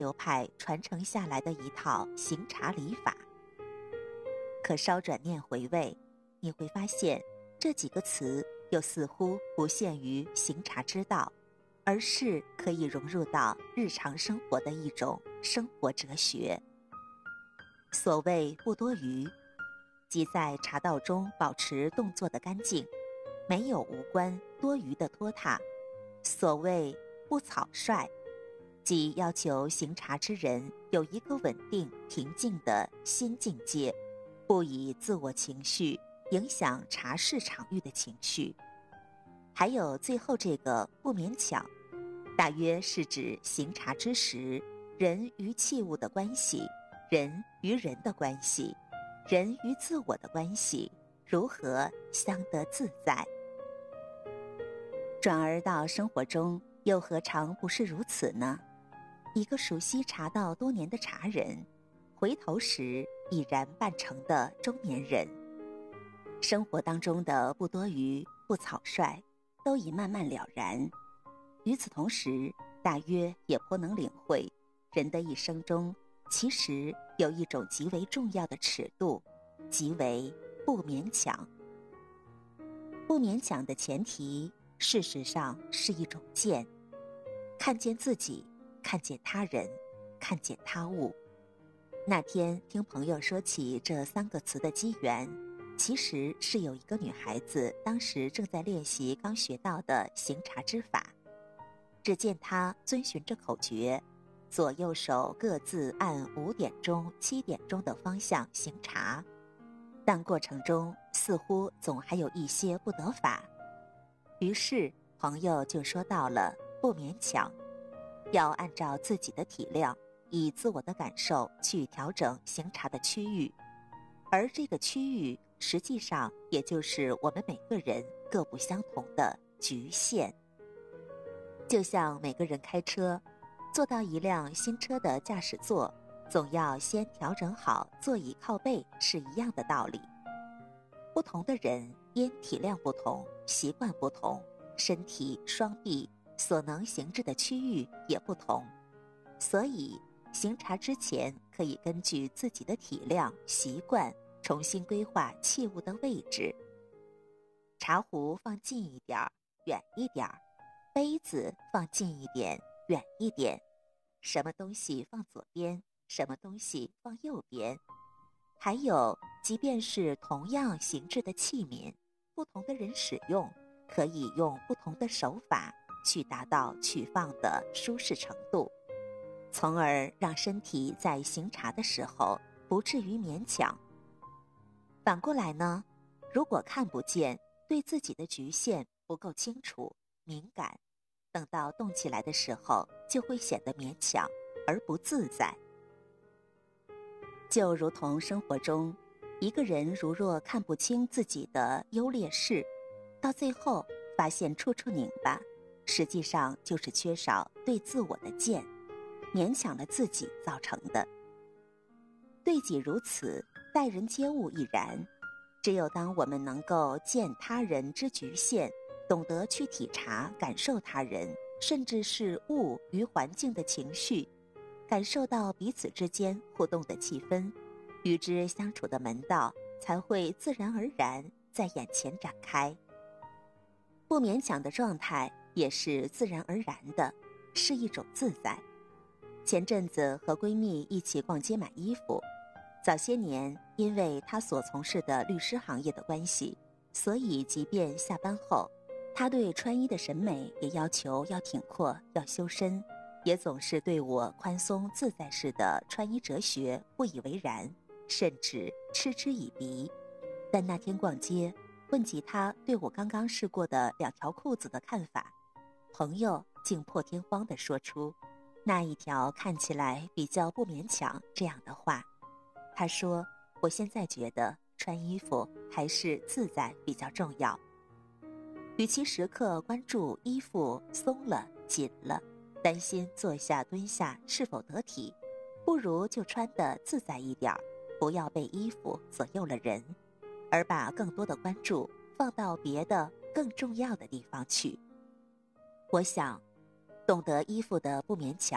流派传承下来的一套行茶礼法。可稍转念回味，你会发现这几个词又似乎不限于行茶之道，而是可以融入到日常生活的一种生活哲学。所谓不多余，即在茶道中保持动作的干净，没有无关多余的拖沓。所谓不草率，即要求行茶之人有一个稳定平静的心境界，不以自我情绪影响茶室场域的情绪。还有最后这个不勉强，大约是指行茶之时，人与器物的关系，人与人的关系，人与自我的关系如何相得自在。转而到生活中，又何尝不是如此呢？一个熟悉茶道多年的茶人，回头时已然半成的中年人，生活当中的不多余、不草率，都已慢慢了然。与此同时，大约也颇能领会，人的一生中，其实有一种极为重要的尺度，即为不勉强。不勉强的前提，事实上是一种见，看见自己，看见他人，看见他物。那天听朋友说起这3个词的机缘，其实是有一个女孩子当时正在练习刚学到的行茶之法。只见她遵循着口诀，左右手各自按5点钟、7点钟的方向行茶，但过程中似乎总还有一些不得法。于是朋友就说到了不勉强，要按照自己的体量，以自我的感受去调整行茶的区域，而这个区域实际上也就是我们每个人各不相同的局限。就像每个人开车，坐到一辆新车的驾驶座，总要先调整好座椅靠背是一样的道理。不同的人因体量不同，习惯不同，身体、双臂所能行至的区域也不同，所以行茶之前可以根据自己的体量、习惯重新规划器物的位置。茶壶放近一点，远一点，杯子放近一点，远一点，什么东西放左边，什么东西放右边。还有，即便是同样形制的器皿，不同的人使用，可以用不同的手法去达到取放的舒适程度，从而让身体在行茶的时候不至于勉强。反过来呢，如果看不见，对自己的局限不够清楚、敏感，等到动起来的时候，就会显得勉强而不自在。就如同生活中，一个人如若看不清自己的优劣势，到最后发现处处拧巴，实际上就是缺少对自我的见，勉强了自己造成的。对己如此，待人接物亦然。只有当我们能够见他人之局限，懂得去体察、感受他人，甚至是物与环境的情绪，感受到彼此之间互动的气氛，与之相处的门道才会自然而然在眼前展开。不勉强的状态也是自然而然的，是一种自在。前阵子和闺蜜一起逛街买衣服，早些年因为她所从事的律师行业的关系，所以即便下班后，她对穿衣的审美也要求要挺阔、要修身，也总是对我宽松自在式的穿衣哲学不以为然，甚至嗤之以鼻。但那天逛街，问及她对我刚刚试过的2条裤子的看法，朋友竟破天荒地说出那一条看起来比较不勉强这样的话。他说，我现在觉得穿衣服还是自在比较重要，与其时刻关注衣服松了紧了，担心坐下蹲下是否得体，不如就穿得自在一点，不要被衣服左右了人，而把更多的关注放到别的更重要的地方去。我想，懂得衣服的不勉强，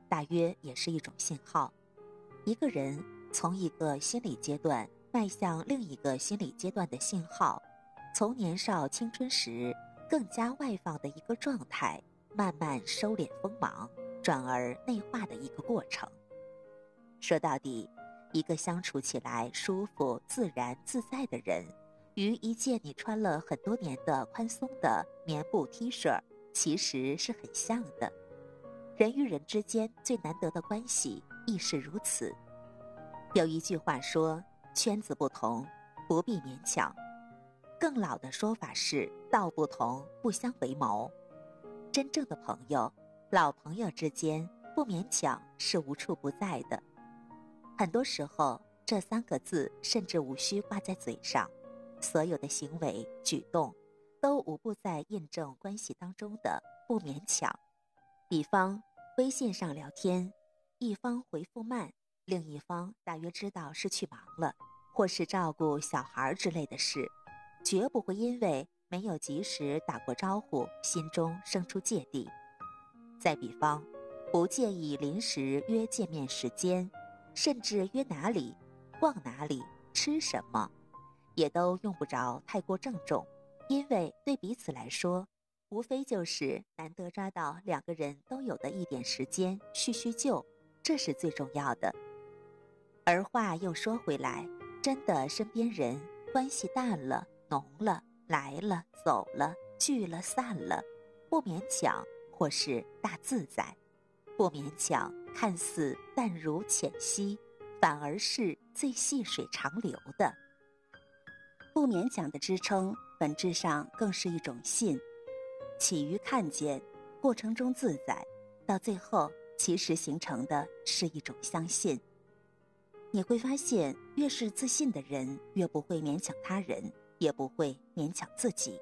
大约也是一种信号。一个人从一个心理阶段迈向另一个心理阶段的信号，从年少青春时更加外放的一个状态，慢慢收敛锋芒，转而内化的一个过程。说到底，一个相处起来舒服、自然、自在的人，与一件你穿了很多年的宽松的棉布 T 恤，其实是很像的。人与人之间最难得的关系亦是如此。有一句话说，圈子不同，不必勉强。更老的说法是，道不同，不相为谋。真正的朋友，老朋友之间，不勉强是无处不在的。很多时候，这3个字甚至无需挂在嘴上，所有的行为举动都无不在印证关系当中的不勉强。比方微信上聊天，一方回复慢，另一方大约知道是去忙了，或是照顾小孩之类的事，绝不会因为没有及时打过招呼，心中生出芥蒂。再比方，不介意临时约见面时间，甚至约哪里、逛哪里、吃什么，也都用不着太过郑重，因为对彼此来说，无非就是难得抓到2个人都有的一点时间叙叙旧，这是最重要的。而话又说回来，真的身边人关系淡了、浓了、来了、走了、聚了、散了，不勉强或是大自在，不勉强看似淡如浅溪，反而是最细水长流的。不勉强的支撑，本质上更是一种信，起于看见，过程中自在，到最后其实形成的是一种相信。你会发现，越是自信的人，越不会勉强他人，也不会勉强自己。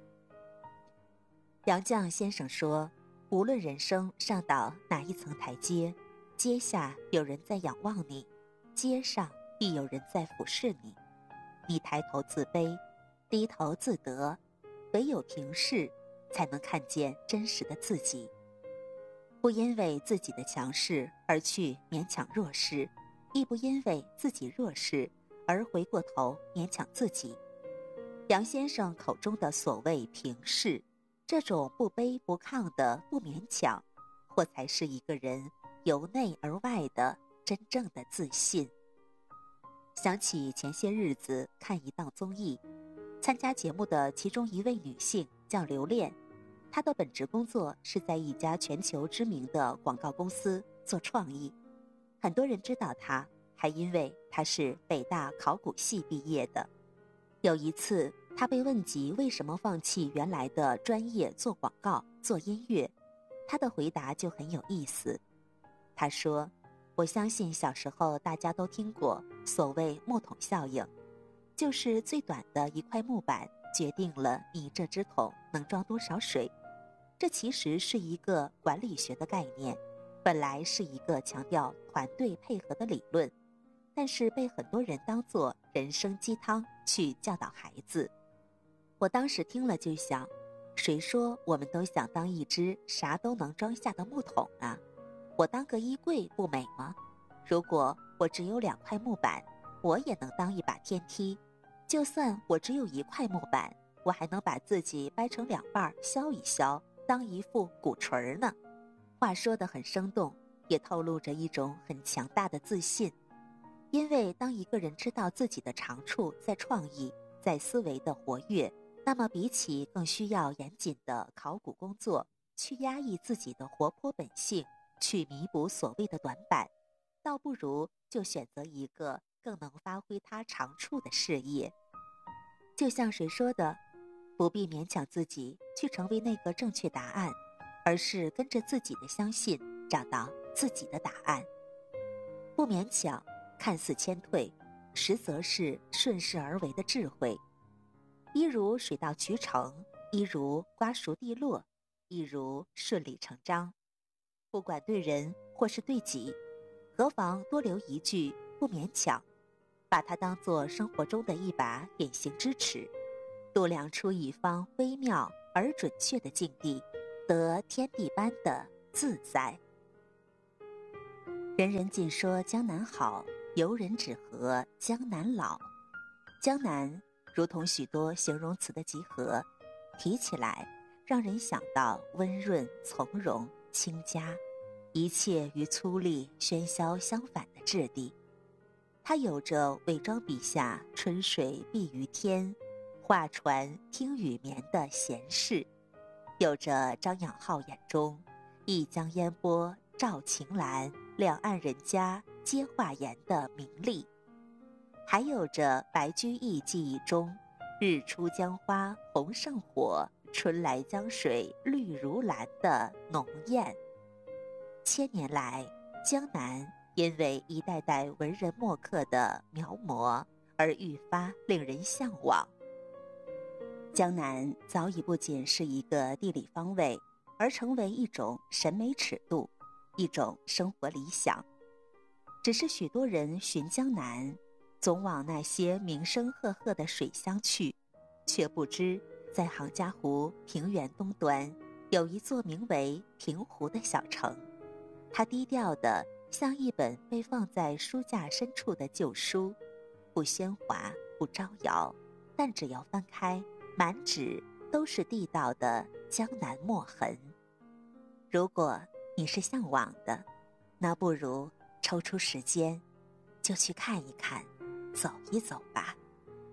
杨绛先生说，无论人生上到哪一层台阶，阶下有人在仰望你，阶上亦有人在俯视你。你抬头自卑，低头自得，唯有平视，才能看见真实的自己。不因为自己的强势而去勉强弱势，亦不因为自己弱势而回过头勉强自己。杨先生口中的所谓平视，这种不卑不亢的不勉强，或才是一个人由内而外的真正的自信。想起前些日子看一档综艺，参加节目的其中一位女性叫刘恋，她的本职工作是在一家全球知名的广告公司做创意。很多人知道她，还因为她是北大考古系毕业的。有一次，她被问及为什么放弃原来的专业做广告、做音乐，她的回答就很有意思。她说，我相信小时候大家都听过所谓木桶效应，就是最短的一块木板决定了你这只桶能装多少水。这其实是一个管理学的概念，本来是一个强调团队配合的理论，但是被很多人当作人生鸡汤去教导孩子。我当时听了就想，谁说我们都想当一只啥都能装下的木桶啊？我当个衣柜不美吗？如果我只有2块木板，我也能当一把天梯。就算我只有1块木板，我还能把自己掰成2半削一削，当一副鼓槌呢。话说得很生动，也透露着一种很强大的自信。因为当一个人知道自己的长处在创意，在思维的活跃，那么比起更需要严谨的考古工作，去压抑自己的活泼本性，去弥补所谓的短板，倒不如就选择一个更能发挥他长处的事业。就像谁说的，不必勉强自己去成为那个正确答案，而是跟着自己的相信，找到自己的答案。不勉强看似谦退，实则是顺势而为的智慧。一如水到渠成，一如瓜熟蒂落，一如顺理成章。不管对人或是对己，何妨多留一句不勉强，把它当作生活中的一把典型之尺，度量出一方微妙而准确的境地，得天地般的自在。 人人尽说江南好，游人只合江南老。江南如同许多形容词的集合，提起来让人想到温润、从容、清佳，一切与粗粝、喧嚣相反的质地。它有着韦庄笔下春水碧于天，画船听雨眠的闲适，有着张养浩眼中一江烟波照晴岚，两岸人家皆话言的明丽，还有着白居易记忆中日出江花红胜火，春来江水绿如蓝的浓艳。千年来，江南因为一代代文人墨客的描摹而愈发令人向往。江南早已不仅是一个地理方位，而成为一种审美尺度，一种生活理想。只是许多人寻江南，总往那些名声赫赫的水乡去，却不知在杭嘉湖平原东端有一座名为平湖的小城，它低调的像一本被放在书架深处的旧书，不喧哗，不招摇，但只要翻开，满纸都是地道的江南墨痕。如果你是向往的，那不如抽出时间，就去看一看，走一走吧。